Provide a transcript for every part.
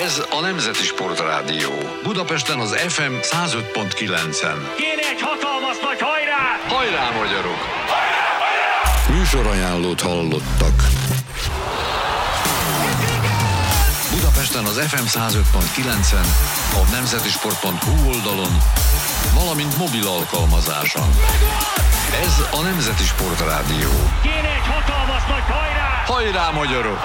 Ez a Nemzeti Sportrádió. Budapesten az FM 105.9-en. Kéne egy hatalmas nagy hajrá! Hajrá, magyarok! Műsorajánlót hallottak. Budapesten az FM 105.9-en, a nemzetisport.hu oldalon, valamint mobil alkalmazáson. Ez a Nemzeti Sportrádió. Kéne egy hatalmas nagy hajrá! Hajrá, magyarok!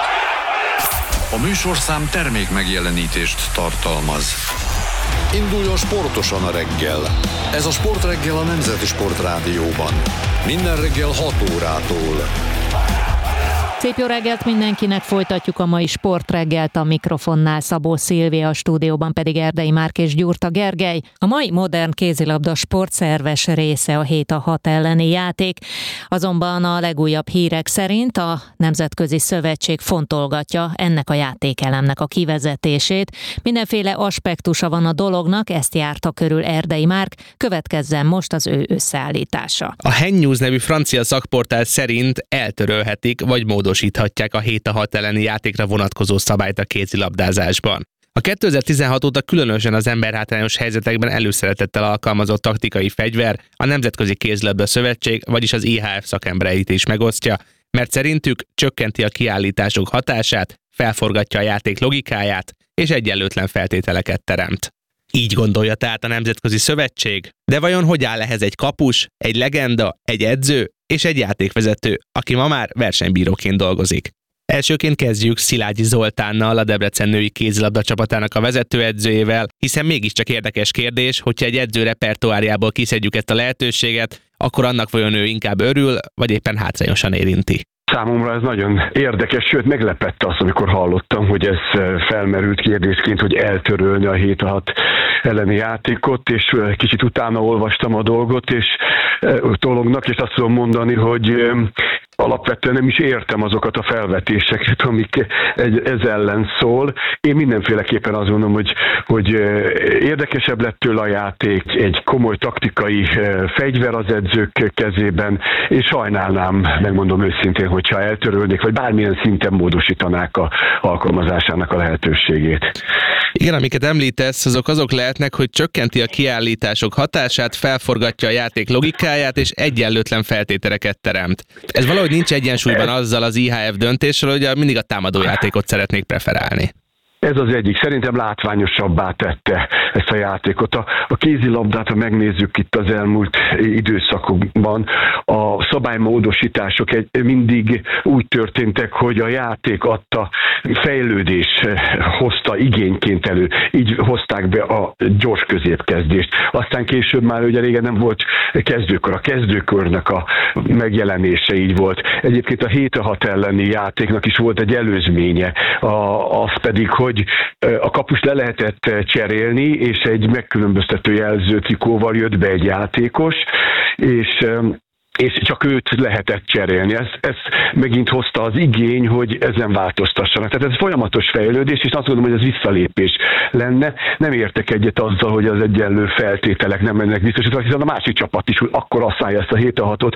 A műsorszám termék megjelenítést tartalmaz. Induljon sportosan a reggel. Ez a Sportreggel a Nemzeti Sportrádióban. Minden reggel 6 órától. Szép jó reggelt mindenkinek, folytatjuk a mai Sportreggelt, a mikrofonnál Szabó Szilvia, a stúdióban pedig Erdei Márk és Gyurta Gergely. A mai modern kézilabda sportszerves része a 7-6 elleni játék, azonban a legújabb hírek szerint a Nemzetközi Szövetség fontolgatja ennek a játékelemnek a kivezetését. Mindenféle aspektusa van a dolognak, ezt járta körül Erdei Márk, következzen most az ő összeállítása. A Hen News nevű francia szakportál szerint eltörölhetik vagy módosíthatják a 7-6 elleni játékra vonatkozó szabályt a kézilabdázásban. A 2016 óta különösen az emberhátrányos helyzetekben előszeretettel alkalmazott taktikai fegyver a Nemzetközi Kézilabda Szövetség, vagyis az IHF szakembereit is megosztja, mert szerintük csökkenti a kiállítások hatását, felforgatja a játék logikáját és egyenlőtlen feltételeket teremt. Így gondolja tehát a Nemzetközi Szövetség. De vajon hogy áll ehhez egy kapus, egy legenda, egy edző és egy játékvezető, aki ma már versenybíróként dolgozik? Elsőként kezdjük Szilágyi Zoltánnal, a Debrecen női kézilabda csapatának a vezetőedzőjével, hiszen mégiscsak érdekes kérdés, hogyha egy edző repertoárjából kiszedjük ezt a lehetőséget, akkor annak vajon ő inkább örül, vagy éppen hátrányosan érinti? Számomra ez nagyon érdekes, sőt meglepett az, amikor hallottam, hogy ez felmerült kérdésként, hogy eltörölni a 7-6 elleni játékot, és kicsit utána olvastam a dolgot, és azt tudom mondani, hogy alapvetően nem is értem azokat a felvetéseket, amik ez ellen szól. Én mindenféleképpen azt mondom, hogy érdekesebb lett tőle a játék, egy komoly taktikai fegyver az edzők kezében, és sajnálnám, megmondom őszintén, hogyha eltörölnék, vagy bármilyen szinten módosítanák a alkalmazásának a lehetőségét. Igen, amiket említesz, azok lehetnek, hogy csökkenti a kiállítások hatását, felforgatja a játék logikáját, és egyenlőtlen feltételeket teremt. Ez valahogy nincs egyensúlyban azzal az IHF döntéssel, hogy mindig a támadójátékot szeretnék preferálni. Ez az egyik. Szerintem látványosabbá tette ezt a játékot. A kézilabdát, ha megnézzük itt az elmúlt időszakokban, a szabálymódosítások mindig úgy történtek, hogy a játék adta fejlődés hozta igényként elő. Így hozták be a gyors középkezdést. Aztán később már ugye régen nem volt kezdőkör. A kezdőkörnek a megjelenése így volt. Egyébként a 7-6 elleni játéknak is volt egy előzménye. Az pedig, hogy a kapust le lehetett cserélni, és egy megkülönböztető jelző trikóval jött be egy játékos, és csak őt lehetett cserélni. Ez megint hozta az igény, hogy ezen változtassanak. Tehát ez folyamatos fejlődés, és azt gondolom, hogy ez visszalépés lenne. Nem értek egyet azzal, hogy az egyenlő feltételek nem mennek biztosítva, hiszen a másik csapat is akkor használja ezt a 7-6-ot,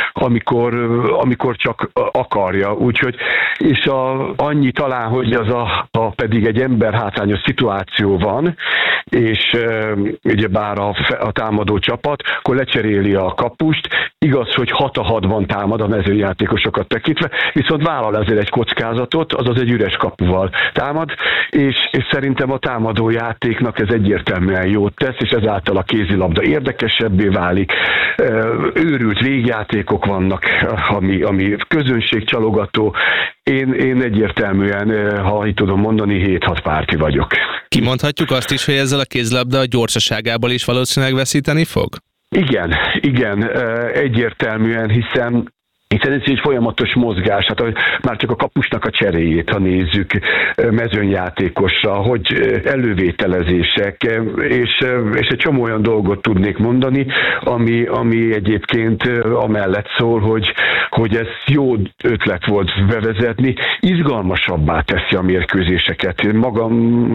amikor csak akarja. Úgyhogy, és annyi talán, hogy ha pedig egy emberhátrányos szituáció van, és ugyebár a támadó csapat, akkor lecseréli a kapust. Igaz, hogy 6-6-ban támad a mezőjátékosokat tekintve, viszont vállal ezért egy kockázatot, azaz egy üres kapuval támad, és szerintem a támadó játéknak ez egyértelműen jót tesz, és ezáltal a kézilabda érdekesebbé válik. Őrült végjátékok vannak, ami közönségcsalogató. Én egyértelműen, ha így tudom mondani, 7-6 párti vagyok. Kimondhatjuk azt is, hogy ezzel a kézilabda a gyorsaságából is valószínűleg veszíteni fog? Igen, egyértelműen, hiszen ez egy folyamatos mozgás, hát már csak a kapusnak a cseréjét, ha nézzük mezőnyjátékosra, hogy elővételezések, és egy csomó olyan dolgot tudnék mondani, ami egyébként amellett szól, hogy ez jó ötlet volt bevezetni, izgalmasabbá teszi a mérkőzéseket. Magam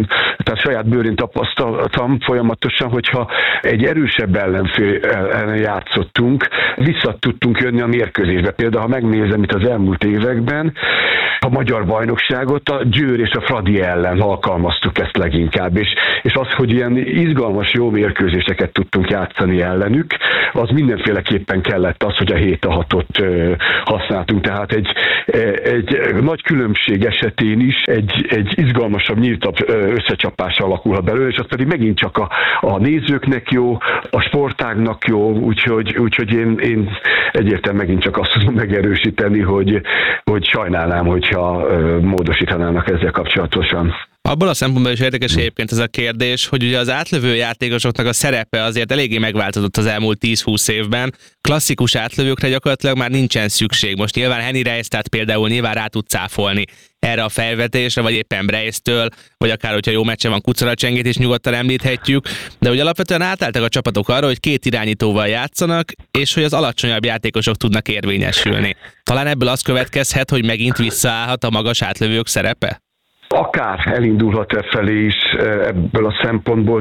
tehát saját bőrén tapasztaltam folyamatosan, hogyha egy erősebb ellenfél ellen játszottunk, vissza tudtunk jönni a mérkőzésbe. Például, ha megnézem itt az elmúlt években, a magyar bajnokságot a Győr és a Fradi ellen alkalmaztuk ezt leginkább, és az, hogy ilyen izgalmas, jó mérkőzéseket tudtunk játszani ellenük, az mindenféleképpen kellett az, hogy a 7-6-ot használtunk, tehát egy nagy különbség esetén is egy izgalmasabb, nyíltabb összecsapás alakulhat belőle, és az pedig megint csak a nézőknek jó, a sportágnak jó, úgyhogy én egyértelműen megint csak azt tudom megerősíteni, hogy sajnálnám, hogyha módosítanának ezzel kapcsolatosan. Abból a szempontból is érdekes egyébként ez a kérdés, hogy ugye az átlövő játékosoknak a szerepe azért eléggé megváltozott az elmúlt 10-20 évben. Klasszikus átlövőkre gyakorlatilag már nincsen szükség. Most nyilván Henny Reistát például nyilván rá tud cáfolni erre a felvetésre, vagy éppen Breistől, vagy akár, hogyha jó meccse van, Kucaracsengét is nyugodtan említhetjük, de ugye alapvetően átálltak a csapatok arra, hogy 2 irányítóval játszanak, és hogy az alacsonyabb játékosok tudnak érvényesülni. Talán ebből az következhet, hogy megint visszaállhat a magas átlövők szerepe? Akár elindulhat e felé is ebből a szempontból,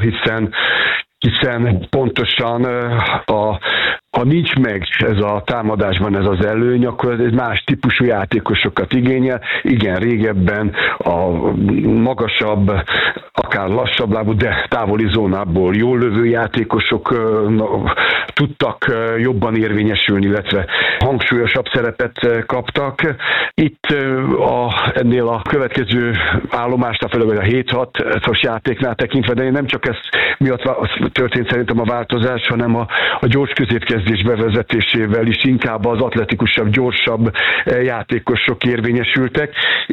hiszen pontosan ha nincs meg ez a támadásban ez az előny, akkor ez egy más típusú játékosokat igényel. Igen, régebben a magasabb, akár lassabb lábú, de távoli zónából jól lövő játékosok tudtak jobban érvényesülni, illetve hangsúlyosabb szerepet kaptak. Itt ennél a következő állomásnál, főleg a 7-6-os játéknál tekintve, de nem csak ez miatt történt szerintem a változás, hanem a gyors középkezdés bevezetésével is inkább az atletikusabb, gyorsabb játékosok érvényesültek,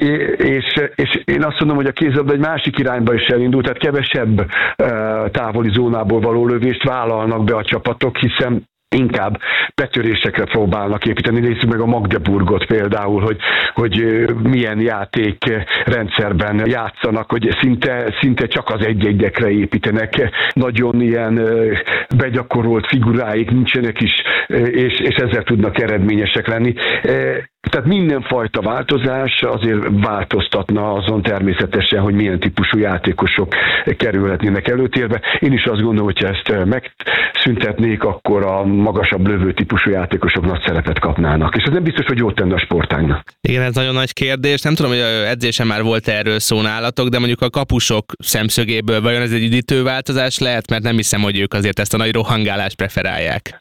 és én azt mondom, hogy a kézilabda egy másik irányba is elindult, tehát kevesebb távoli zónából való lövést vállalnak be a csapatok, hiszen inkább betörésekre próbálnak építeni. Nézzük meg a Magdeburgot például, hogy milyen játékrendszerben játszanak, hogy szinte csak az egy-egyekre építenek. Nagyon ilyen begyakorolt figuráik nincsenek is, és ezzel tudnak eredményesek lenni. Tehát mindenfajta változás azért változtatna azon természetesen, hogy milyen típusú játékosok kerülhetnének előtérbe. Én is azt gondolom, hogy ha ezt megszüntetnék, akkor a magasabb lövő típusú játékosok nagy szerepet kapnának. És ez nem biztos, hogy jót tenne a sportágnak. Igen, ez nagyon nagy kérdés. Nem tudom, hogy edzésen már volt erről szó nálatok, de mondjuk a kapusok szemszögéből vajon ez egy üdítőváltozás lehet, mert nem hiszem, hogy ők azért ezt a nagy rohangálást preferálják.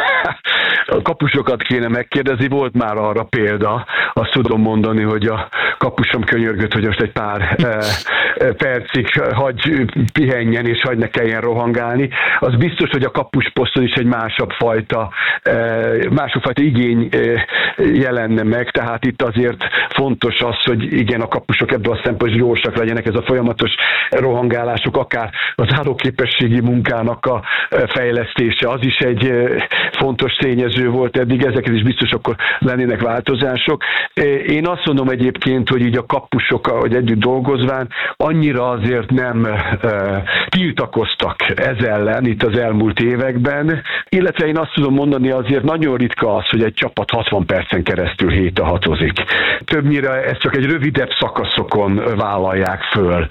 A kapusokat kéne megkérdezni, volt már arra példa, azt tudom mondani, hogy a kapusom könyörgött, hogy most egy pár percig hagy pihenjen és hagy ne kelljen rohangálni. Az biztos, hogy a kapusposzton is egy másabb fajta igény jelenne meg, tehát itt azért fontos az, hogy igen, a kapusok ebből a szempontból gyorsak legyenek, ez a folyamatos rohangálásuk, akár az állóképességi munkának a fejlesztése, az is egy fontos tényező volt eddig, ezeket is biztos akkor lennének változások. Én azt mondom egyébként, hogy így a kapusok, hogy együtt dolgozván, annyira azért nem tiltakoztak ez ellen itt az elmúlt években, illetve én azt tudom mondani, azért nagyon ritka az, hogy egy csapat 60 percen keresztül 7-6-ozik. Többnyire ezt csak egy rövidebb szakaszokon vállalják föl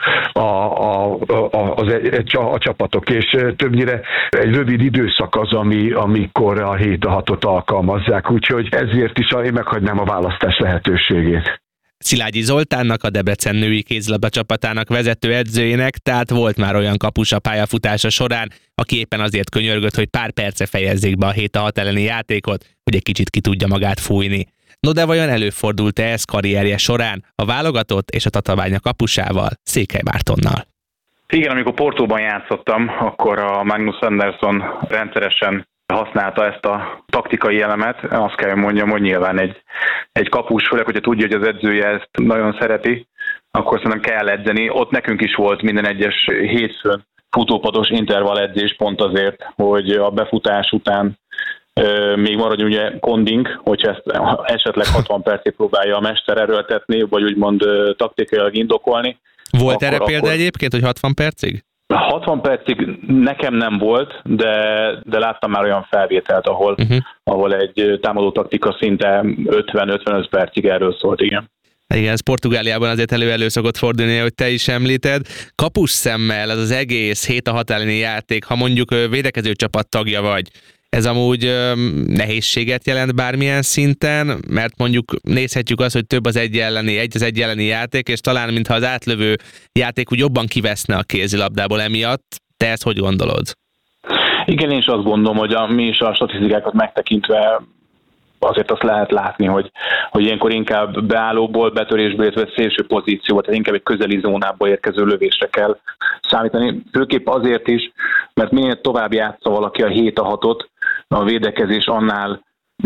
a csapatok, és többnyire egy rövid időszak az, amikor a 7-6-ot alkalmazzák, úgyhogy ezért is én meghagynám a választás lehetőségét. Szilágyi Zoltánnak, a Debrecen női kézilabda csapatának vezető edzőjének, tehát volt már olyan kapus a pályafutása során, aki éppen azért könyörgött, hogy pár perce fejezzék be a 7-6 elleni játékot, hogy egy kicsit ki tudja magát fújni. No de vajon előfordult-e ez karrierje során a válogatott és a Tatabánya kapusával, Székely Mártonnal? Igen, amikor Portóban játszottam, akkor a Magnus Andersson rendszeresen használta ezt a taktikai elemet. Azt kell mondjam, hogy nyilván egy kapus, főleg, hogyha tudja, hogy az edzője ezt nagyon szereti, akkor szerintem kell edzeni. Ott nekünk is volt minden egyes hétfőn futópados intervall edzés pont azért, hogy a befutás után még maradjon ugye konding, hogyha ezt esetleg 60 percig próbálja a mester erőltetni, vagy úgymond taktikailag indokolni. Volt erre példa egyébként, hogy 60 percig? 60 percig nekem nem volt, de láttam már olyan felvételt, ahol egy támadó taktika szinte 50-55 percig erről szólt, igen. Igen, ez Portugáliában azért elő szokott fordulni, hogy te is említed. Kapus szemmel ez az egész 7-6 elleni játék, ha mondjuk védekező csapat tagja vagy, ez amúgy nehézséget jelent bármilyen szinten, mert mondjuk nézhetjük azt, hogy több az egy az elleni játék, és talán mintha az átlövő játék úgy jobban kiveszne a kézilabdából emiatt. Te ezt hogy gondolod? Igen, én is azt gondolom, hogy mi is a statisztikákat megtekintve azért azt lehet látni, hogy ilyenkor inkább beállóból, betörésből, illetve szélső pozícióból, tehát inkább egy közeli zónából érkező lövésre kell számítani. Főképp azért is, mert minél tovább játsza valaki a 7-6-ot, a védekezés annál,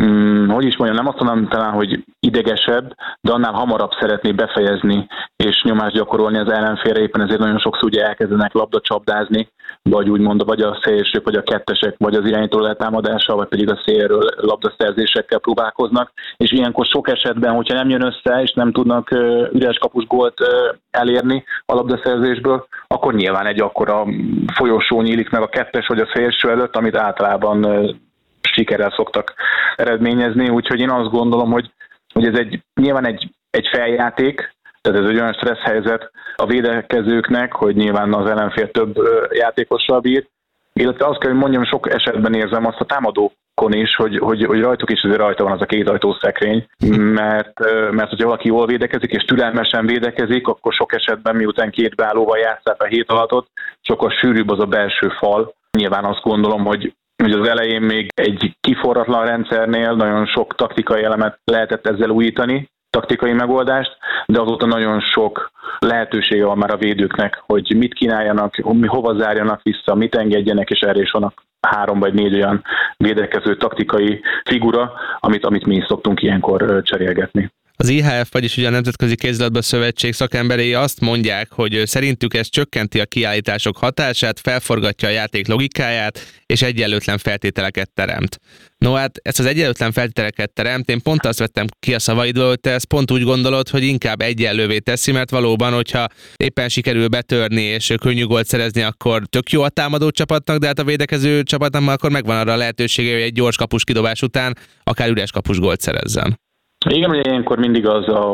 nem azt mondanám talán, hogy idegesebb, de annál hamarabb szeretné befejezni és nyomást gyakorolni az ellenfélre, éppen ezért nagyon sokszor ugye elkezdenek labdacsapdázni, vagy úgymond, vagy a szélsők, vagy a kettesek, vagy az irányító letámadással, vagy pedig a szélről labdaszerzésekkel próbálkoznak, és ilyenkor sok esetben, hogyha nem jön össze, és nem tudnak üres kapus gólt elérni a labdaszerzésből, akkor nyilván egy akkora folyosó nyílik meg a kettes vagy a szélső előtt, amit általában sikerrel szoktak eredményezni, úgyhogy én azt gondolom, hogy ez nyilván egy feljáték, tehát ez egy olyan stressz helyzet a védekezőknek, hogy nyilván az ellenfél több játékossal bír, illetve azt kell, hogy mondjam, sok esetben érzem azt a támadókon is, hogy rajtuk is azért rajta van az a 2 ajtószekrény, mert hogyha valaki jól védekezik és türelmesen védekezik, akkor sok esetben miután 2 beállóval játsszák a 7-6-ot, sokkal sűrűbb az a belső fal. Nyilván azt gondolom, hogy az elején még egy kiforratlan rendszernél nagyon sok taktikai elemet lehetett ezzel újítani, taktikai megoldást, de azóta nagyon sok lehetősége van már a védőknek, hogy mit kínáljanak, hova zárjanak vissza, mit engedjenek, és erre is vannak 3 vagy 4 olyan védekező taktikai figura, amit mi is szoktunk ilyenkor cserélgetni. Az IHF, vagyis ugye a Nemzetközi Kézilabda Szövetség szakemberei azt mondják, hogy szerintük ez csökkenti a kiállítások hatását, felforgatja a játék logikáját, és egyenlőtlen feltételeket teremt. No hát ezt az egyenlőtlen feltételeket teremt, én pont azt vettem ki a szavaidból, hogy te ezt pont úgy gondolod, hogy inkább egyenlővé teszi, mert valóban, hogyha éppen sikerül betörni és könnyű gólt szerezni, akkor tök jó a támadó csapatnak, de hát a védekező csapatnak akkor megvan arra a lehetősége, hogy egy gyors kapus kidobás után akár üres kapus gólt szerezzen. Igen, ugye ilyenkor mindig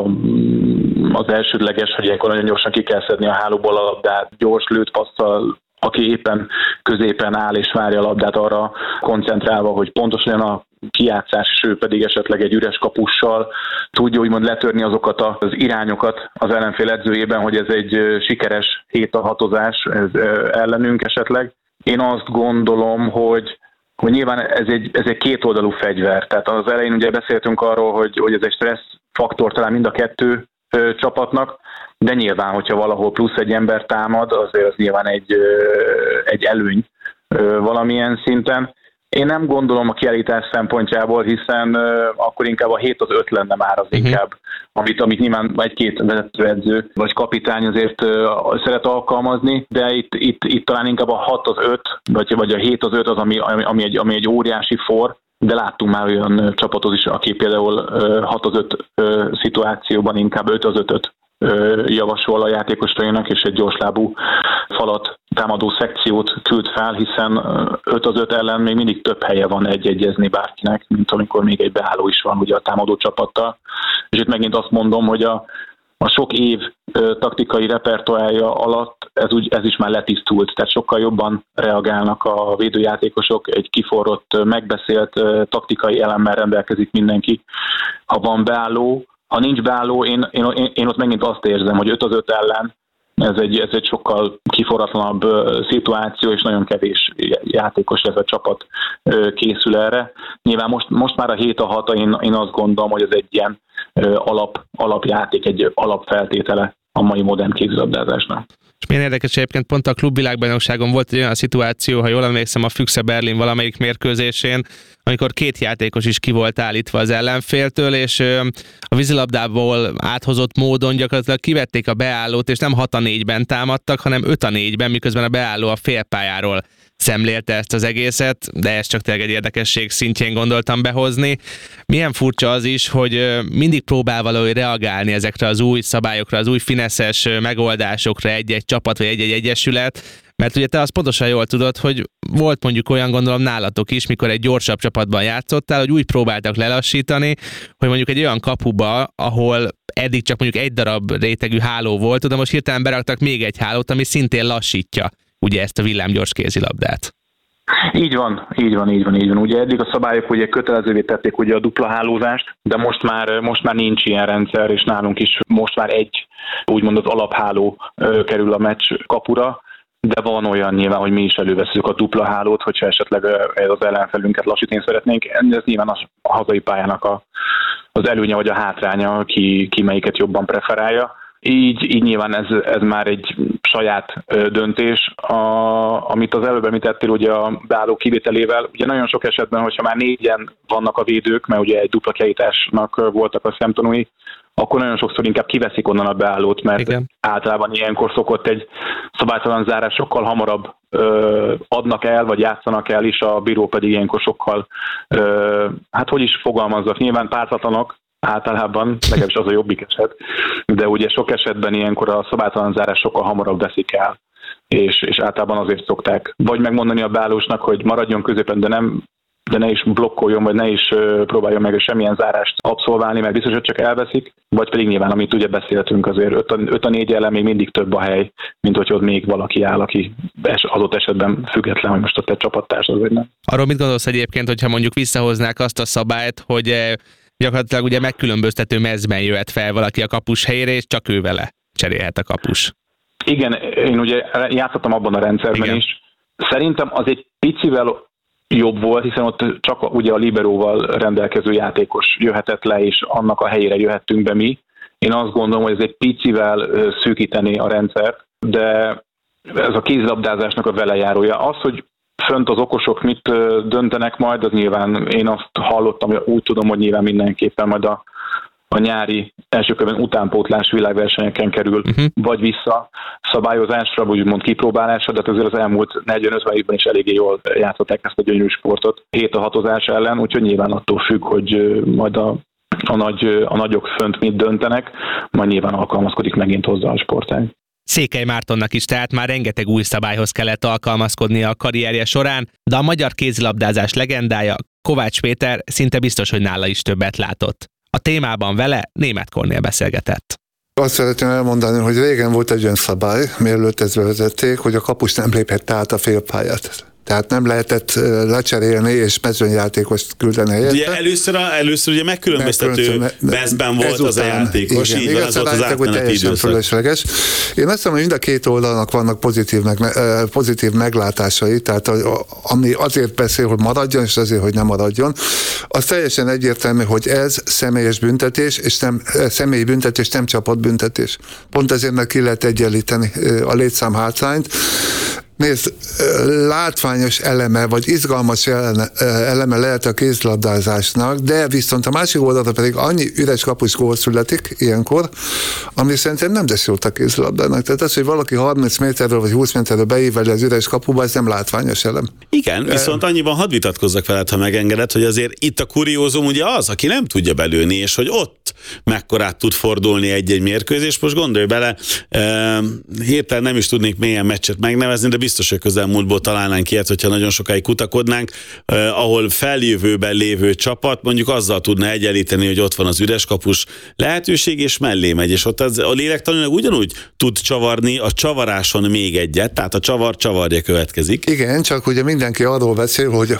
az elsődleges, hogy ilyenkor nagyon gyorsan ki kell szedni a hálóból a labdát, gyors lőtt passzal, aki éppen középen áll és várja a labdát, arra koncentrálva, hogy pontosan a kijátszás, és ő pedig esetleg egy üres kapussal tudja úgymond letörni azokat az irányokat az ellenfél edzőjében, hogy ez egy sikeres 7-6-ozás ellenünk esetleg. Én azt gondolom, hogy nyilván ez egy kétoldalú fegyver. Tehát az elején ugye beszéltünk arról, hogy ez egy stressz faktor talán mind a 2 csapatnak, de nyilván, hogyha valahol plusz egy ember támad, azért az nyilván egy előny valamilyen szinten. Én nem gondolom a kiállítás szempontjából, hiszen akkor inkább a 7-5 lenne már az inkább, amit nyilván egy-két vezetőedző vagy kapitány azért szeret alkalmazni, de itt talán inkább a 6-5 vagy a 7-5 az, ami egy óriási for, de láttunk már olyan csapatot is, aki például 6-5 szituációban inkább 5-5-öt javasol a játékosainak, és egy gyorslábú falat, támadó szekciót küld fel, hiszen 5-5 ellen még mindig több helye van egyezni bárkinek, mint amikor még egy beálló is van ugye a támadó csapattal. És itt megint azt mondom, hogy a sok év taktikai repertoárja alatt ez is már letisztult, tehát sokkal jobban reagálnak a védőjátékosok, egy kiforrott, megbeszélt taktikai elemmel rendelkezik mindenki. Ha van beálló, ha nincs beálló, én ott megint azt érzem, hogy 5-5 ellen ez egy sokkal kiforratlanabb szituáció, és nagyon kevés játékos, ez a csapat készül erre. Nyilván most már a 7-6, én azt gondolom, hogy ez egy ilyen alapjáték, egy alapfeltétele a mai modern kézilabdázásnak. És milyen érdekes, egyébként pont a klubvilágbajnokságon volt egy olyan szituáció, ha jól emlékszem, a Füchse Berlin valamelyik mérkőzésén, amikor 2 játékos is ki volt állítva az ellenféltől, és a vízilabdából áthozott módon gyakorlatilag kivették a beállót, és nem 6-4-ben támadtak, hanem 5-4-ben, miközben a beálló a félpályáról szemlélte ezt az egészet, de ezt csak tényleg egy érdekesség szintjén gondoltam behozni. Milyen furcsa az is, hogy mindig próbál valahogy reagálni ezekre az új szabályokra, az új fineszes megoldásokra egy-egy csapat vagy egy-egy egyesület, Mert ugye te azt pontosan jól tudod, hogy volt mondjuk olyan, gondolom nálatok is, mikor egy gyorsabb csapatban játszottál, hogy úgy próbáltak lelassítani, hogy mondjuk egy olyan kapuba, ahol eddig csak mondjuk egy darab rétegű háló volt, de most hirtelen beraktak még egy hálót, ami szintén lassítja ugye ezt a villámgyors kézilabdát. Így van. Ugye eddig a szabályok ugye kötelezővé tették ugye a dupla hálózást, de most már nincs ilyen rendszer, és nálunk is most már egy úgymond az alapháló kerül a meccs kapura, de van olyan nyilván, hogy mi is előveszünk a dupla hálót, hogyha esetleg az ellenfelünket lassítani szeretnénk. Ez nyilván a hazai pályának az előnye vagy a hátránya, ki melyiket jobban preferálja. Így nyilván ez már egy saját döntés, amit az előbb említettél ugye a beálló kivételével. Ugye nagyon sok esetben, hogyha már 4-en vannak a védők, mert ugye egy dupla kiállításnak voltak a szemtanúi, akkor nagyon sokszor inkább kiveszik onnan a beállót, mert igen, általában ilyenkor szokott egy szabálytalan zárás sokkal hamarabb adnak el, vagy játszanak el is, a bíró pedig ilyenkor sokkal, hát hogy is fogalmazzak, nyilván pártatlanok, általában, legalábbis az a jobbik eset, de ugye sok esetben ilyenkor a szabálytalan zárás sokkal hamarabb veszik el, és általában azért szokták vagy megmondani a beállósnak, hogy maradjon középen, de ne is blokkoljon, vagy ne is próbáljon meg semmilyen zárást abszolválni, mert biztos, hogy csak elveszik, vagy pedig nyilván, amit ugye beszéltünk, azért 5-4 ellen még mindig több a hely, mint hogy ott még valaki áll, aki adott esetben független, hogy most ott egy csapattársad vagy nem. Arról mit gondolsz egyébként, hogyha mondjuk visszahoznák azt a szabályt, hogy gyakorlatilag ugye megkülönböztető mezben jöhet fel valaki a kapus helyére, és csak ő vele cserélhet a kapus. Igen, én ugye játszottam abban a rendszerben igen, is. Szerintem az egy picivel jobb volt, hiszen ott csak ugye a liberóval rendelkező játékos jöhetett le, és annak a helyére jöhettünk be mi. Én azt gondolom, hogy ez egy picivel szűkíteni a rendszert, de ez a kézilabdázásnak a velejárója. Az, hogy fönt az okosok mit döntenek majd, az nyilván én azt hallottam, úgy tudom, hogy nyilván mindenképpen majd a nyári első körben utánpótlás világversenyeken kerül, vagy vissza szabályozásra, vagy úgymond kipróbálásra, de azért az elmúlt 40-50 évben is eléggé jól játszották ezt a gyönyörű sportot 7-6-ozás ellen, úgyhogy nyilván attól függ, hogy majd a nagyok fönt mit döntenek, majd nyilván alkalmazkodik megint hozzá a sportág. Székely Mártonnak is tehát már rengeteg új szabályhoz kellett alkalmazkodnia a karrierje során, de a magyar kézilabdázás legendája, Kovács Péter szinte biztos, hogy nála is többet látott. A témában vele Németh Kornél beszélgetett. Azt szeretném elmondani, hogy régen volt egy olyan szabály, mielőtt ezt bevezették, hogy a kapus nem léphette át a félpályát. Tehát nem lehetett lecserélni és mezőnyjátékost küldeni helyette. Ugye először ugye megkülönböztető mezben volt az a játékos, igen, így van, ez volt az átmeneti időszak. Fölösleges. Én azt mondom, hogy mind a két oldalnak vannak pozitív meglátásai, tehát ami azért beszél, hogy maradjon, és azért, hogy nem maradjon. Az teljesen egyértelmű, hogy ez személyes büntetés, és nem személyi büntetés, nem csapatbüntetés. Pont ezért meg ki lehet egyenlíteni a létszám hátrányt. Nézd, látványos eleme, vagy izgalmas eleme lehet a kézilabdázásnak, de viszont a másik oldalra pedig annyi üres kapus gól születik ilyenkor, ami szerintem nem tesz jót a kézilabdának. Tehát az, hogy valaki 30 méterről vagy 20 méterről beíveli az üres kapuba, ez nem látványos elem. Igen, viszont annyiban hadd vitatkozzak veled, ha megengeded, hogy azért itt a kuriózum ugye az, aki nem tudja belőni, és hogy ott mekkorát tud fordulni egy-egy mérkőzés. Most gondolj bele, hirtelen nem is tudnék mélyen meccset megnevezni, de biztos, hogy közelmúltból találnánk ilyet, hogyha nagyon sokáig kutakodnánk, ahol feljövőben lévő csapat mondjuk azzal tudna egyenlíteni, hogy ott van az üres kapus lehetőség, és mellé megy, és ott a lélektanilag ugyanúgy tud csavarni a csavaráson még egyet, tehát a csavarja következik. Igen, csak ugye mindenki arról beszél, hogy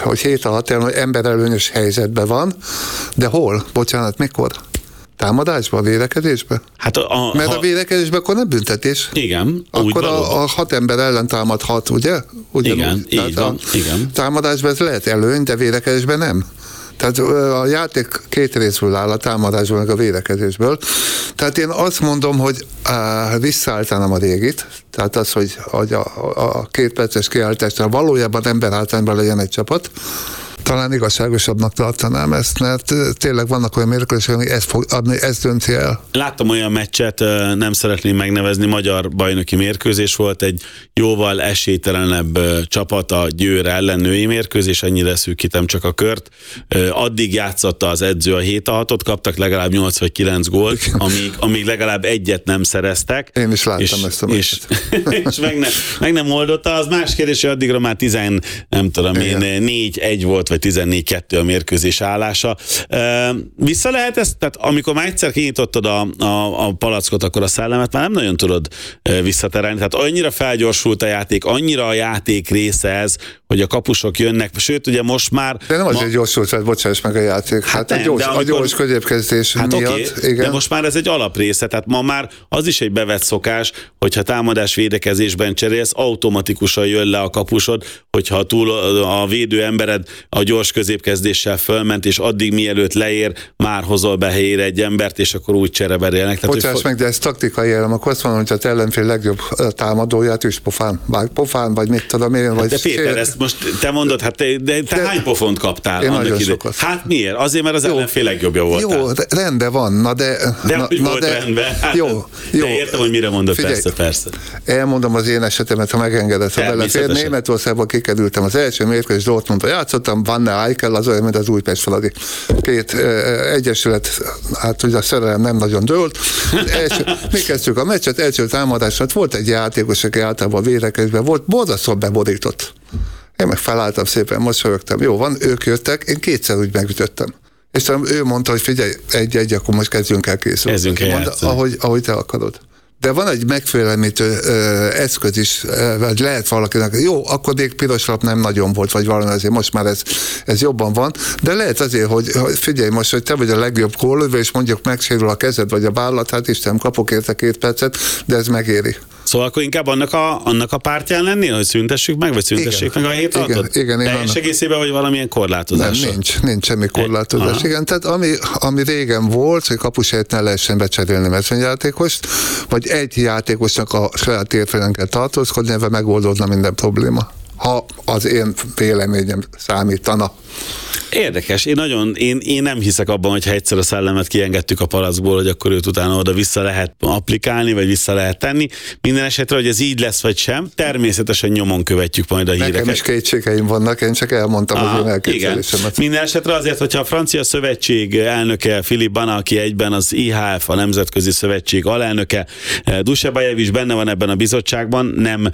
7-6 emberelőnyös helyzetben van, de hol? Bocsánat, mikor? Támadásban, védekezésben? Hát mert a védekezésben akkor nem büntetés. Igen. Akkor a 6 ember ellen támadhat, ugye? Ugyanúgy. Igen, így van. Igen. Támadásban ez lehet előny, de védekezésben nem. Tehát a játék két részből áll, a támadásból meg a védekezésből. Tehát én azt mondom, hogy visszaálltanám a régit, tehát az, hogy a 2 perces kiállításnál valójában emberhátrányban legyen egy csapat, talán igazságosabbnak tartanám ezt, mert tényleg vannak olyan mérkőzések, ami ezt fog adni, ez dönti el. Láttam olyan meccset, nem szeretném megnevezni, magyar bajnoki mérkőzés volt, egy jóval esélytelenebb csapat a Győr ellen női mérkőzés, ennyire szűkítem csak a kört. Addig játszotta az edző a 7-6-ot, kaptak legalább 8 vagy 9 gólt, amíg legalább egyet nem szereztek. Én is láttam ezt a meccset. És meg nem oldotta, az más kérdés, hogy addigra már 4-1 volt, vagy 14-2 a mérkőzés állása. Vissza lehet ezt, tehát amikor már egyszer kinyitottad a palackot, akkor a szellemet már nem nagyon tudod visszaterelni. Tehát annyira felgyorsult a játék, annyira a játék része ez, hogy a kapusok jönnek, sőt ugye most már... De nem azért gyorsult, tehát bocsáss meg a játék. Hát nem, a gyors középkezdés miatt. Okay, igen. De most már ez egy alaprésze, tehát ma már az is egy bevett szokás, hogyha támadás védekezésben cserélsz, automatikusan jön le a kapusod, hogyha túl a védő embered a gyors középkezdéssel fölment, és addig mielőtt leér, már hozol be helyére egy embert, és akkor úgy csereberélnek. Bocsáss meg, de ez taktikai elem, akkor azt mondom, hogy az ellenfél legjobb támadóját is pofán, vagy mit tudom én. Hát de Péter, ezt most te mondod, hát te hány pofont kaptál? Én nagyon sokat. Hát miért? Azért, mert az ellenfél legjobbja voltál. Jó, rendben van, de rendben. Hát, jó. De értem, hogy mire mondod, persze. Elmondom az én esetemet, ha megengedett, ha belefér. Németországban kikerültem az első mérkőzés, Dortmundba játszottam, Vanne Eichel, az olyan, mint az Újpest Fradi. Két egyesület, hát ugye a szerelem nem nagyon dőlt. Mi kezdtük a meccset, első támadásra, volt egy játékos, aki általában védekezben volt, borzasztóan beborított. Én meg felálltam szépen, mosolyogtam. Jó van, ők jöttek, én kétszer úgy megütöttem. És ő mondta, hogy figyelj, egy, akkor most kezdjünk el készülni. Ahogy te akarod. De van egy megfélemlítő eszköz is, vagy lehet valakinek, jó, akkor még piros lap nem nagyon volt, vagy valami azért, most már ez jobban van, de lehet azért, hogy figyelj most, hogy te vagy a legjobb gólövő, és mondjuk megsérül a kezed, vagy a vállat, hát Isten, kapok érte 2 percet, de ez megéri. Szóval akkor inkább annak a pártján lennél, hogy szüntessük meg, vagy szüntessék meg a 7-6-ot? Igen. Teljes egészében, vagy valamilyen korlátozás? Nem, nincs semmi korlátozás. Igen, tehát ami régen volt, hogy kapusát ne lehessen becserélni mezőnyjátékost, vagy egy játékosnak a saját térfélen kell tartózkodni, ebben megoldódna minden probléma. Ha az én véleményem számítana. Érdekes. Én nem hiszek abban, hogy ha egyszer a szellemet kiengedtük a palackból, hogy akkor őt utána oda vissza lehet applikálni, vagy vissza lehet tenni. Minden esetre, hogy ez így lesz, vagy sem, természetesen nyomon követjük majd a híreket. Nekem is kétségeim vannak, én csak elmondtam az én elképzelésemet. Minden esetre azért, hogyha a Francia Szövetség elnöke Philippe Bana, aki egyben az IHF, a Nemzetközi Szövetség alelnöke, Dusebajev is benne van ebben a bizottságban, nem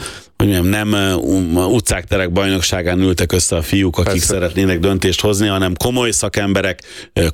utcák, terek bajnokságán ültek össze a fiúk, akik szeretnének döntést hozni, hanem komoly szakemberek,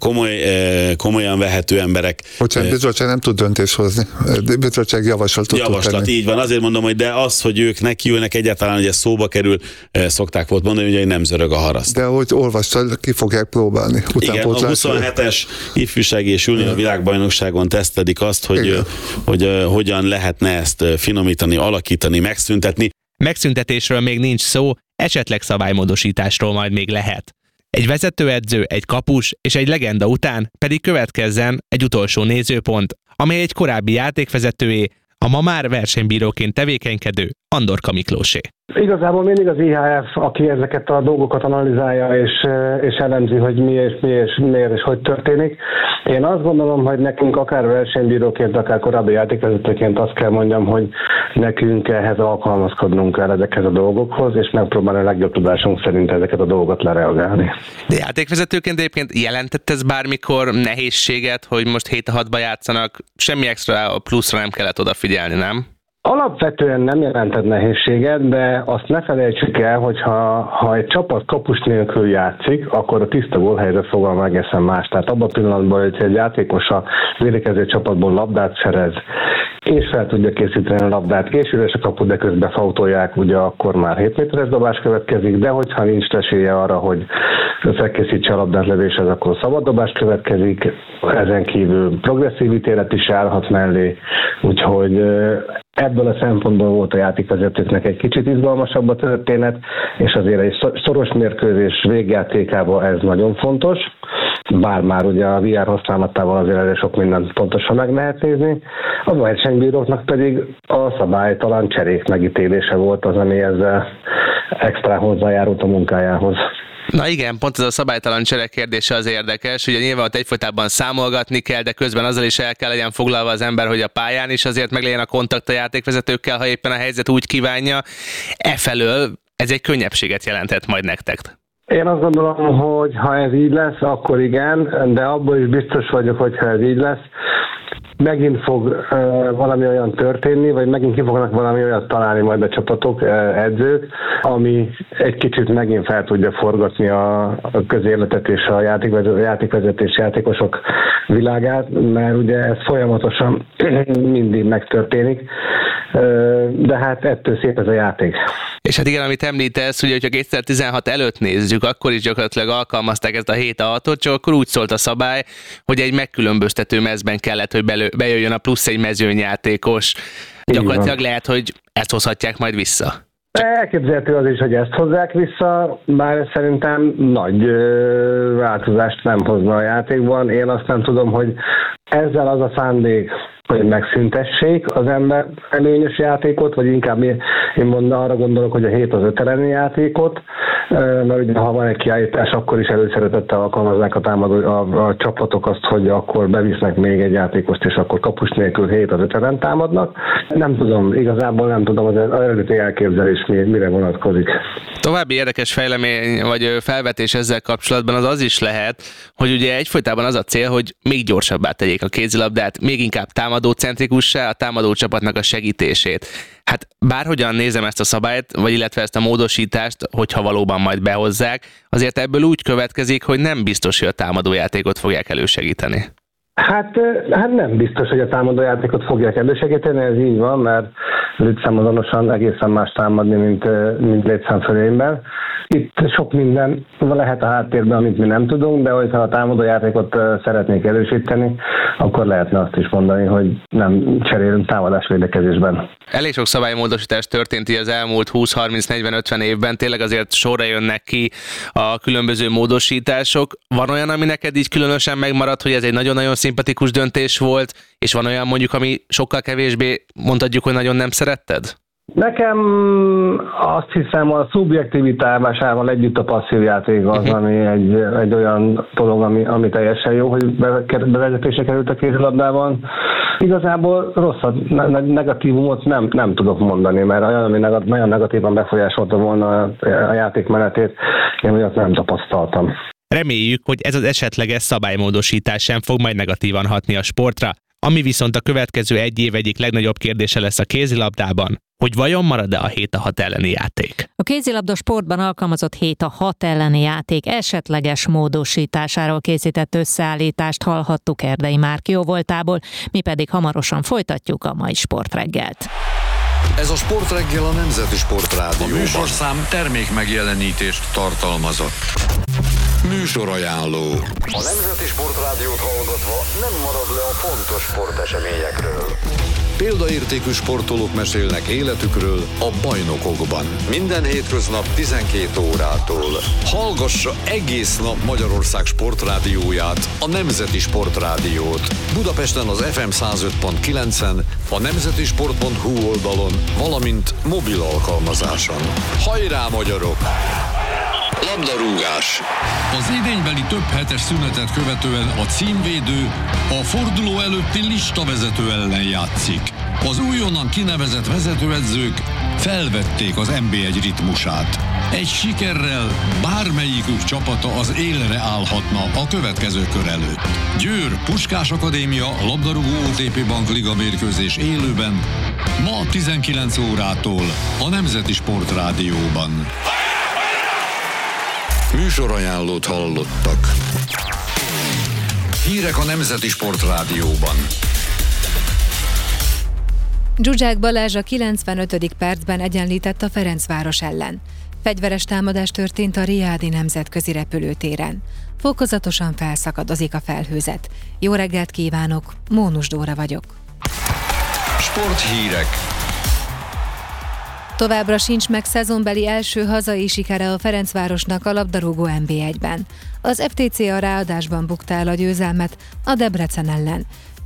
komolyan vehető emberek. Bocsánat, bizottság nem tud döntést hozni. Bizottság javaslat, így van. Azért mondom, hogy de az, hogy ők nekiülnek egyáltalán, hogy ez szóba kerül, szokták volt mondani, hogy nem zörög a haraszt. De ahogy olvastad, ki fogják próbálni. Igen, a 27-es ifjúsági és junior világbajnokságon tesztelik azt, hogy hogyan lehetne ezt finomítani, alakítani, megszüntetni. Megszüntetésről még nincs szó, esetleg szabálymódosításról majd még lehet. Egy vezetőedző, egy kapus és egy legenda után pedig következzen egy utolsó nézőpont, amely egy korábbi játékvezetőé, a ma már versenybíróként tevékenykedő Andorka Miklósé. Igazából mindig az IHF, aki ezeket a dolgokat analizálja és elemzi, hogy miért és hogy történik. Én azt gondolom, hogy nekünk akár versenybíróként, akár korábbi játékvezetőként azt kell mondjam, hogy nekünk ehhez alkalmazkodnunk kell ezekhez a dolgokhoz, és megpróbálni a legjobb tudásunk szerint ezeket a dolgokat lereagálni. De játékvezetőként egyébként jelentett ez bármikor nehézséget, hogy most 7-6-ba játszanak, semmi extra pluszra nem kellett odafigyelni, nem? Alapvetően nem jelentett nehézséget, de azt ne felejtsük el, hogy ha egy csapat kapus nélkül játszik, akkor a tiszta gólhelyzet fogalma egészen más. Tehát abban a pillanatban, hogy egy játékos a védekező csapatból labdát szerez, és fel tudja készíteni a labdát, és üres a kapu, de közben fautolják, ugye akkor már 7 méteres dobás következik, de hogyha nincs esélye arra, hogy felkészítse a labdát lövéshez, akkor szabad dobás következik, ezen kívül progresszív ítélet is állhat mellé, úgyhogy ebből a szempontból volt a játékvezetőknek egy kicsit izgalmasabb a történet, és azért egy szoros mérkőzés végjátékában ez nagyon fontos, bár már ugye a VR használatával azért elég sok mindent pontosan meg lehet nézni. A versenybíróknak pedig a szabálytalan cserék megítélése volt az, ami ezzel extra hozzájárult a munkájához. Na igen, pont ez a szabálytalan csere kérdése az érdekes, ugye nyilván ott egyfolytában számolgatni kell, de közben azzal is el kell legyen foglalva az ember, hogy a pályán is azért meg legyen a kontakt a játékvezetőkkel, ha éppen a helyzet úgy kívánja. Efelől ez egy könnyebbséget jelentett majd nektek. Én azt gondolom, hogy ha ez így lesz, akkor igen, de abból is biztos vagyok, hogy ha ez így lesz, megint fog valami olyan történni, vagy megint ki fognak valami olyat találni majd a csapatok, edzők, ami egy kicsit megint fel tudja forgatni a közéletet és a játékvezetés, játékosok világát, mert ugye ez folyamatosan mindig megtörténik, de hát ettől szép ez a játék. És hát igen, amit említesz, ugye, hogyha 2016 előtt nézzük, akkor is gyakorlatilag alkalmazták ezt a 7-6-ot, csak akkor úgy szólt a szabály, hogy egy megkülönböztető mezben kellett, hogy bejöjjön a plusz egy mezőnyjátékos. Gyakorlatilag lehet, hogy ezt hozhatják majd vissza. Elképzelhető az is, hogy ezt hozzák vissza, bár szerintem nagy változást nem hozna a játékban. Én azt nem tudom, hogy ezzel az a szándék, hogy megszüntessék az ember előnyös játékot, vagy inkább én arra gondolok, hogy a 7 az 5 elleni játékot, mert ugye ha van egy kiállítás, akkor is előszeretettel alkalmaznák a csapatok azt, hogy akkor bevisznek még egy játékost, és akkor kapus nélkül 7 az 5 ellen támadnak. Nem tudom, igazából nem tudom az eredeti elképzelés mire vonatkozik. További érdekes fejlemény vagy felvetés ezzel kapcsolatban az is lehet, hogy ugye egyfolytában az a cél, hogy még gyorsabbá tegyék a kézilabdát, még inkább támadócentrikussá, a támadó csapatnak a segítését. Hát bárhogyan nézem ezt a szabályt, vagy illetve ezt a módosítást, hogyha valóban majd behozzák, azért ebből úgy következik, hogy nem biztos, hogy a támadójátékot fogják elősegíteni. Hát nem biztos, hogy a támadójátékot fogják elősegíteni, ez így van, mert létszámazonosan egészen más támadni, mint létszámfölényben. Itt sok minden lehet a háttérben, amit mi nem tudunk, de hogyha a támadójátékot szeretnék erősíteni, akkor lehetne azt is mondani, hogy nem cserélünk támadásvédekezésben. Elég sok szabálymódosítás történt az elmúlt 20-30-40-50 évben, tényleg azért sorra jönnek ki a különböző módosítások. Van olyan, ami neked így különösen megmaradt, hogy ez egy nagyon-nagyon szimpatikus döntés volt, és van olyan mondjuk, ami sokkal kevésbé mondhatjuk, hogy nagyon nem szeretted? Nekem azt hiszem a szubjektivitásával együtt a passzív játék az, ami egy olyan dolog, ami teljesen jó, hogy bevezetésre került a kézilabdában. Igazából rosszat, negatívumot nem tudok mondani, mert olyan, ami nagyon negatívan befolyásolta volna a játék menetét, én olyat nem tapasztaltam. Reméljük, hogy ez az esetleges szabálymódosítás sem fog majd negatívan hatni a sportra, ami viszont a következő egy év egyik legnagyobb kérdése lesz a kézilabdában, hogy vajon marad-e a 7-6 elleni játék. A kézilabda sportban alkalmazott 7-6 elleni játék esetleges módosításáról készített összeállítást hallhattuk Erdei Márk jóvoltából, mi pedig hamarosan folytatjuk a mai sportreggelt. Ez a Sportreggel a Nemzeti Sportrádióban. A műsorszám termék megjelenítést tartalmazott. Műsorajánló. A Nemzeti Sportrádiót hallgatva nem marad le a fontos sporteseményekről. Példaértékű sportolók mesélnek életükről a bajnokokban. Minden hétköznap 12 órától. Hallgassa egész nap Magyarország sportrádióját, a Nemzeti Sportrádiót. Budapesten az FM 105.9-en, a nemzetisport.hu oldalon, valamint mobil alkalmazáson. Hajrá, magyarok! Labdarúgás. Az idénybeli több hetes szünetet követően a címvédő a forduló előtti listavezető ellen játszik. Az újonnan kinevezett vezetőedzők felvették az NB1 ritmusát. Egy sikerrel bármelyikük csapata az élre állhatna a következő kör előtt. Győr Puskás Akadémia labdarúgó OTP Bank Liga mérkőzés élőben ma 19 órától a Nemzeti Sportrádióban. Műsorajánlót hallottak. Hírek a Nemzeti Sportrádióban. Zsuzsák Balázs a 95. percben egyenlített a Ferencváros ellen. Fegyveres támadás történt a Riádi nemzetközi repülőtéren. Fokozatosan felszakadozik a felhőzet. Jó reggelt kívánok, Mónus Dóra vagyok. Sporthírek. Továbbra sincs meg szezonbeli első hazai sikere a Ferencvárosnak a labdarúgó NB1-ben. Az FTC a ráadásban bukta el a győzelmet a Debrecen ellen.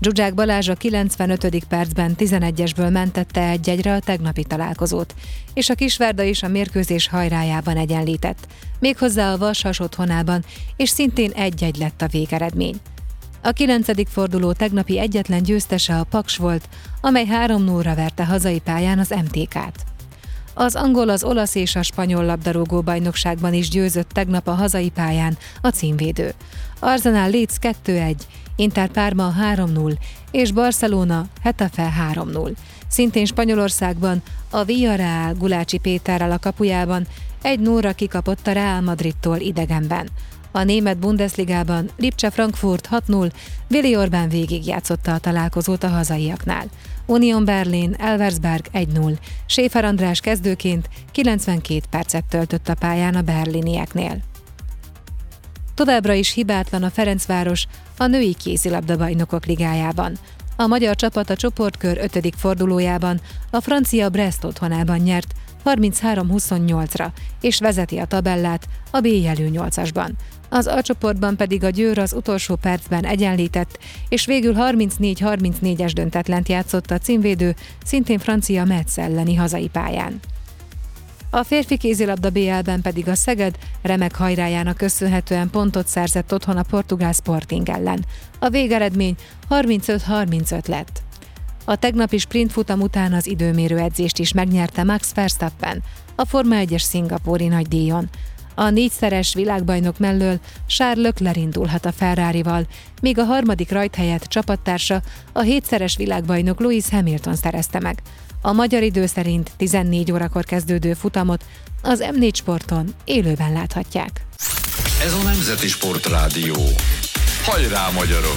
Zsuzsák Balázs a 95. percben 11-esből mentette 1-1-re a tegnapi találkozót, és a Kisvárda is a mérkőzés hajrájában egyenlített, méghozzá a Vasas otthonában, és szintén 1-1 lett a végeredmény. A 9. forduló tegnapi egyetlen győztese a Paks volt, amely 3-0-ra verte hazai pályán az MTK-t. Az angol, az olasz és a spanyol labdarúgó bajnokságban is győzött tegnap a hazai pályán a címvédő. Arsenal Leeds 2-1, Inter Parma 3-0 és Barcelona Getafe 3-0. Szintén Spanyolországban a Villarreal Gulácsi Péterrel a kapujában 1-0-ra kikapott a Real Madridtól idegenben. A német Bundesligában Lipcse Frankfurt 6-0, Willi Orbán végigjátszotta a találkozót a hazaiaknál. Union Berlin Elversberg 1-0, Schäfer András kezdőként 92 percet töltött a pályán a berlinieknél. Továbbra is hibátlan a Ferencváros a női kézilabda-bajnokok ligájában. A magyar csapat a csoportkör 5. fordulójában a francia Brest otthonában nyert 33-28-ra, és vezeti a tabellát a B jelű 8-asban. Az A csoportban pedig a Győr az utolsó percben egyenlített, és végül 34-34-es döntetlent játszott a címvédő, szintén francia Metz elleni hazai pályán. A férfi kézilabda BL-ben pedig a Szeged remek hajrájának köszönhetően pontot szerzett otthon a portugál Sporting ellen. A végeredmény 35-35 lett. A tegnapi sprintfutam után az időmérő edzést is megnyerte Max Verstappen, a Forma 1-es szingapúri nagydíjon. A 4-szeres világbajnok mellől Charles Leclerc indulhat a Ferrarival, míg a harmadik rajthelyet csapattársa, a 7-szeres világbajnok Lewis Hamilton szerezte meg. A magyar idő szerint 14 órakor kezdődő futamot az M4 Sporton élőben láthatják. Ez a Nemzeti Sportrádió. Hajrá, magyarok!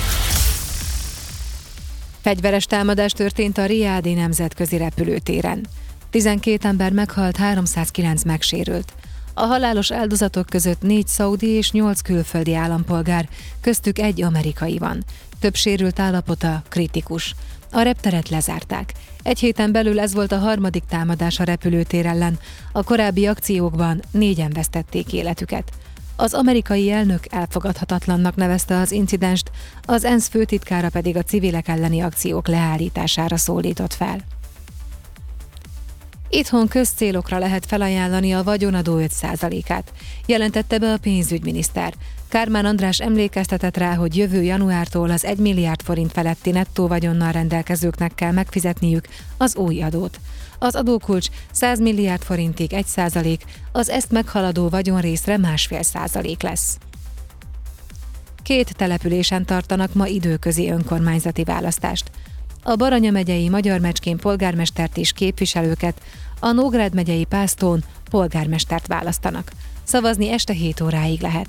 Fegyveres támadás történt a Riádi nemzetközi repülőtéren. 12 ember meghalt, 309 megsérült. A halálos áldozatok között 4 szaudi és 8 külföldi állampolgár, köztük 1 amerikai van. Több sérült állapota kritikus. A repteret lezárták. 1 héten belül ez volt a harmadik támadás a repülőtér ellen. A korábbi akciókban 4-en vesztették életüket. Az amerikai elnök elfogadhatatlannak nevezte az incidenst, az ENSZ főtitkára pedig a civilek elleni akciók leállítására szólított fel. Itthon közcélokra lehet felajánlani a vagyonadó 5%-át, jelentette be a pénzügyminiszter. Kármán András emlékeztetett rá, hogy jövő januártól az 1 milliárd forint feletti nettó vagyonnal rendelkezőknek kell megfizetniük az új adót. Az adókulcs 100 milliárd forintig 1%, az ezt meghaladó vagyonrészre 1,5% lesz. 2 településen tartanak ma időközi önkormányzati választást. A Baranya megyei Magyarmecskén polgármestert és képviselőket, a Nógrád megyei Pásztón polgármestert választanak. Szavazni este 7 óráig lehet.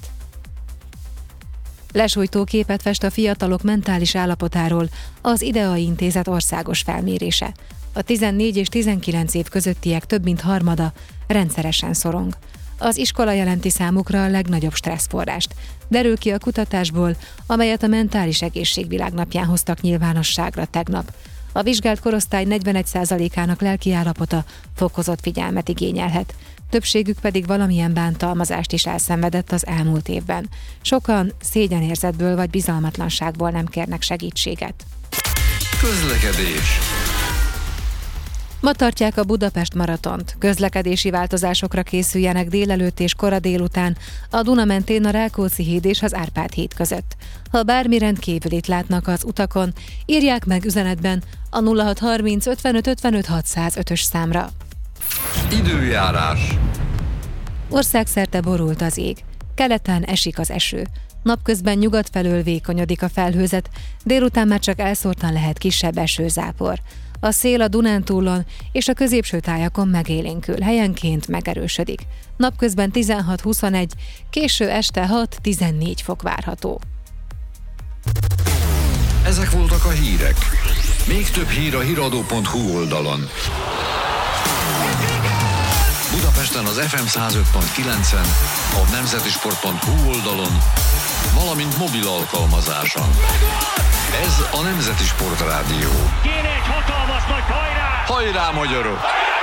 Lesújtó képet fest a fiatalok mentális állapotáról az IDEA Intézet országos felmérése. A 14 és 19 év közöttiek több mint harmada rendszeresen szorong. Az iskola jelenti számukra a legnagyobb stresszforrást. Derül ki a kutatásból, amelyet a Mentális Egészség Világnapján hoztak nyilvánosságra tegnap. A vizsgált korosztály 41%-ának lelki állapota fokozott figyelmet igényelhet. Többségük pedig valamilyen bántalmazást is elszenvedett az elmúlt évben. Sokan szégyenérzetből vagy bizalmatlanságból nem kérnek segítséget. Közlekedés. Ma tartják a Budapest maratont. Közlekedési változásokra készüljenek délelőtt és kora délután a Duna mentén a Rákóczi híd és az Árpád híd között. Ha bármi rendkívülit látnak az utakon, írják meg üzenetben a 0630 55 55 605-ös számra. Időjárás. Országszerte borult az ég. Keleten esik az eső. Napközben nyugat felől vékonyodik a felhőzet, délután már csak elszórtan lehet kisebb esőzápor. A szél a Dunántúlon és a középső tájakon megélénkül, helyenként megerősödik. Napközben 16-21, késő este 6-14 fok várható. Ezek voltak a hírek. Még több hír a hiradó.hu oldalon. Budapesten az FM 105.9-en, a nemzetisport.hu oldalon, valamint mobil alkalmazáson. Ez a Nemzeti Sportrádió. Kéne egy hatalmas nagy hajrá! Hajrá, magyarok!